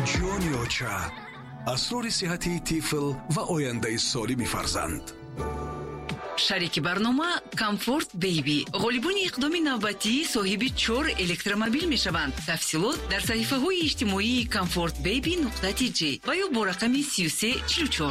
جونیوچا اسرار صحتی طفل و آینده سالم فرزند. شریک برنامه کامفورت بیبی غالبانی اقدام نوبتی صاحب 4 الکترومبیل می شوند. تفصیلات در صفحه های اجتماعی comfortbaby.tg و یا با رقم 3344.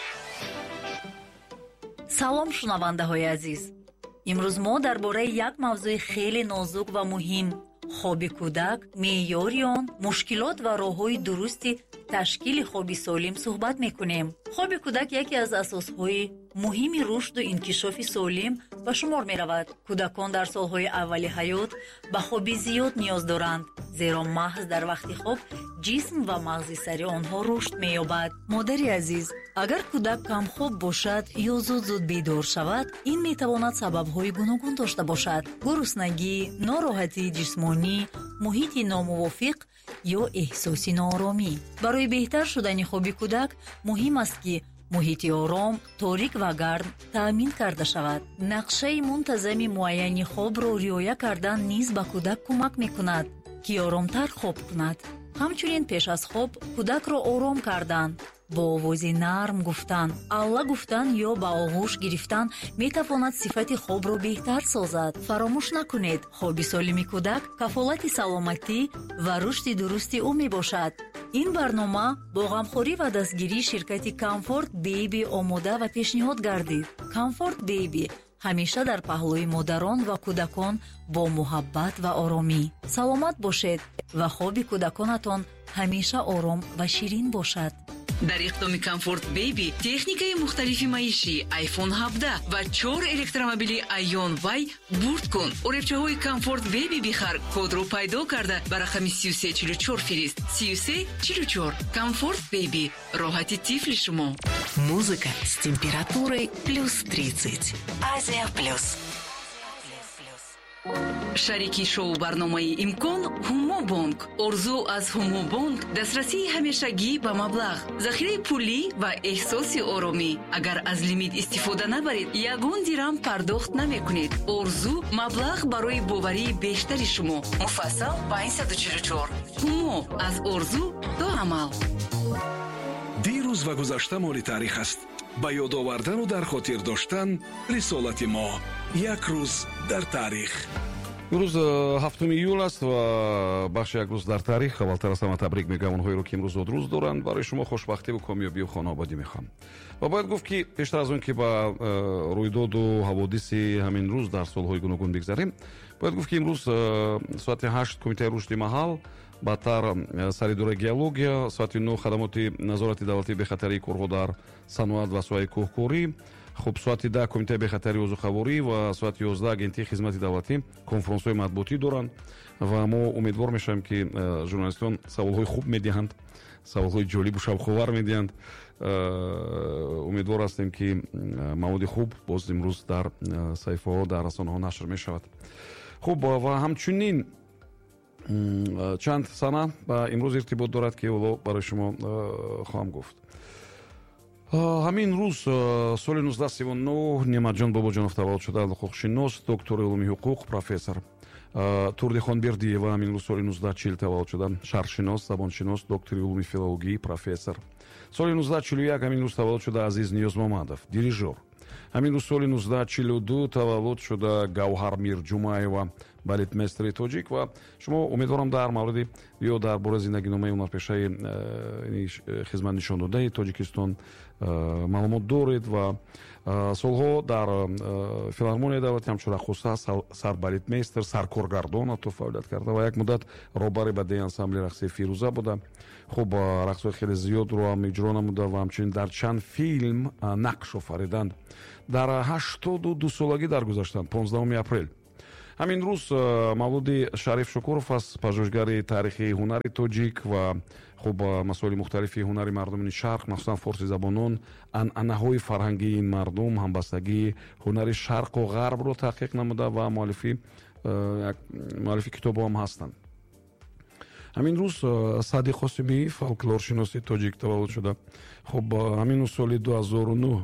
салом шунавандаҳои азиз, имрӯз мо дар бораи як мавзӯи хеле нозук ва муҳим خواب کودک، معیاری آن، مشکلات و راه‌های درستی تشکیل خواب سالم صحبت می‌کنیم. خواب کودک یکی از اساس‌های مهم رشد و انکشاف سالم به شمار می‌رود. کودکان در سال‌های اولی حیات به خواب زیاد نیاز دارند، زیرا محض در وقت خواب جسم و مغز سری آنها رشد می‌یابد. مادری عزیز، اگر کودک کم خواب باشد یا زود بیدار شود، این می‌تواند سبب‌های گوناگون داشته باشد: گرسنگی، ناراحتی جسمانی، محیط ناموافق یا احساس ناآرامی. برای بهتر شدن خواب کودک مهم است که محیط آرام، تاریک و گرم تأمین کرده شود. نقشه منتظم معین خواب را رعایت کردن نیز به کودک کمک می‌کند که آرامتر خواب کند. همچنین پیش از خواب کودک را آرام کردن، با آواز نرم گفتن، الله گفتن یا با آغوش گرفتن میتواند صفت خواب را بهتر سازد. فراموش نکنید خواب سالم کودک کفالت سلامتی و رشد درستی او می باشد. این برنامه با غمخوری و دستگیری شرکت کامفورت بیبی آماده و پیشنهاد گردید. کامفورت بیبی همیشه در پهلوی مادران و کودکان با محبت و آرامی. سلامت باشید و خواب کودکانتان همیشه آرام و شیرین باشد. در اقدام کامفورت بیبی تکنیکای مختلفی معیشی آیفون 17 و 4 الکترومبیل ایون وای برد کن. اوربچه های کامفورت بیبی بخر، کد رو پیدا کرده بر رقم 3344 فرست. 3344 کامفورت بیبی، راحتی طفل شما. Музыка с температурой плюс 30. Азия плюс. шарики шоу барномаи имкон ҳумо бонк. орзу аз ҳумо бонк дастрасии ҳамешагӣ ба маблағ, захираи пулӣ ва эҳсоси оромӣ. агар аз лимит истифода набаред, ягон дирам пардохт намекунед. орзу маблағ барои боварии бештари шумо. муфассал 544. ҳумо аз орзу то амал. дирӯз ва гузашта моли таърих аст. ба ёд овардану дар хотир доштан рисолати мо. як рӯз дар таърих. имрӯз 7 июл аст ва бахши як рӯз дар таърих. аввалтар аз ҳама табрик мегӯям онҳоеро ки имрӯз одрӯз доранд. барои шумо хушбахтиву комёбию хонободӣ мехоҳам. ва бояд гуфт ки пештар аз он ки ба рӯйдоду ҳаводиси ҳамин рӯз дар солҳои гуногун бигзарем, бояд гуфт ки имрӯз соати 8 кумитаи рушди маҳал, баъдтар саридораи геология, соати 9 хадамоти назорати давлатии бехатарии корҳо дар саноат ва соҳаи кӯҳкорӣ, خب ساعت 10 کمیته بخطری عضوخواری و ساعت 11 агенти خدمت دولتی کنفرانس‌های مطبوعاتی دارند و ما امیدوار میشیم که ژورنالیستان سوال‌های خوب میدهند، سوال‌های جالب و شوق‌آور میدهند. امیدوار هستیم که مواد خوب باز امروز در صحیفه‌ها در رسانه‌ها نشر میشود. خب و همچنین چند سنه با امروز ارتباط دارد که اولا برای شما خواهم گفت. ҳамин рӯз соли 1939 Нематҷон Бобоҷонов таваллуд шуданд. ҳуқуқшинос, доктори улуми ҳуқуқ, профессор. Турдихон Бердиева ҳамин рӯз соли 1940 таваллуд шуданд. шарқшинос, забоншинос, доктори улуми филологӣ, профессор. соли 1941 ҳамин рӯз таваллуд шуда Азиз Ниёзмомадов, дирижер. ҳамин рӯз соли 1942 таваллуд шуда Гавҳар Мирҷумаева, балетместри тоҷик. ва шумо умедворам дар мавриди ё дар бораи зиндагиномаи ҳунарпешаи хизматнишондодаи Тоҷикистон маълумот доред ва солҳо дар филармонияи давлатӣ ҳамчун рақоса, сарбалетмейстер, саркоргардон ҳатто фаъолият карда ва як муддат роҳбари бадеи ансамбли рақси Фирӯза буда. хуб рақсҳои хеле зиёдро ҳам иҷро намуда ва ҳамчунин дар чанд филм нақш офариданд. дар 82 солагӣ даргузаштанд. 15 апрел ҳамин рӯз мавлуди Шариф Шукуров аст, пажӯҳгари таърихи ҳунари тоҷик ва хуб масоили мухталифи ҳунари мардумини шарқ, махсусан форсизабонон, анъанаҳои фарҳангии ин мардум, ҳамбастагии ҳунари шарқу ғарбро таҳқиқ намуда ва муаллифи китобҳо ҳам ҳастанд. ҳамин рӯз Саъди Қосимӣ, фолклоршиноси тоҷик таваллуд шуда. хуб ҳамин рӯз соли 2009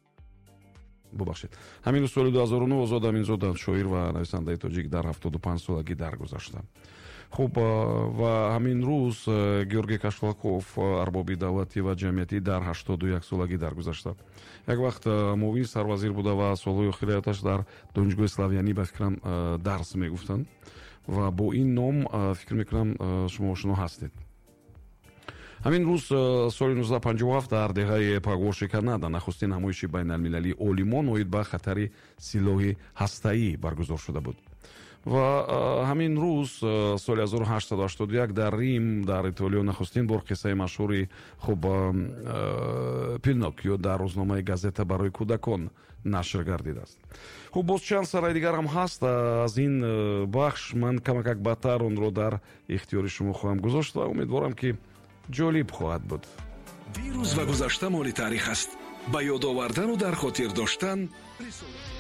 ҳамин рӯз соли 2009 Озод Аминзода, шоир ва нависандаи тоҷик дар 75 солагӣ даргузашта. хуб ва ҳамин рӯз Георгий Кашлаков арбоби давлатӣ ва ҷамъиятӣ дар 81 солагӣ даргузашта. як вақт муовини сарвазир буда ва солҳои охири ҳаёташ дар донишгоҳи Славянӣ ба фикрам дарс мегуфтанд ва бо ин ном фикр мекунам шумо ошно ҳастед. ҳамин рӯз соли 1957 дар деҳаи Пагоши Канада нахустин намоиши байналмилалии олимон оид ба хатари силоҳи ҳастаӣ баргузор шуда буд. ва ҳамин рӯз соли 1881 дар Рим дар Итолиё нахустин бор қиссаи машҳури хуб Пиноккио дар рӯзномаи газета барои кӯдакон нашр гардидааст. хуб боз чанд сараи дигар ҳам ҳаст. аз ин бахш ман камакак баъдтар онро дар ихтиёри шумо хоҳам гузошт ва умедворам ки ҷолиб хоҳад буд. дирӯз ва гузашта моли таърих аст. ба ёд овардану дар хотир доштан